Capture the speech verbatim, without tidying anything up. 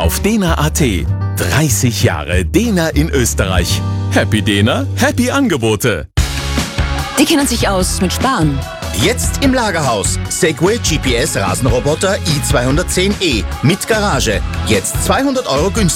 auf dena punkt at. dreißig Jahre Dena in Österreich. Happy Dena, happy Angebote. Die kennen sich aus mit Sparen. Jetzt im Lagerhaus. Segway G P S Rasenroboter i zweihundertzehn E mit Garage. Jetzt zweihundert Euro günstiger.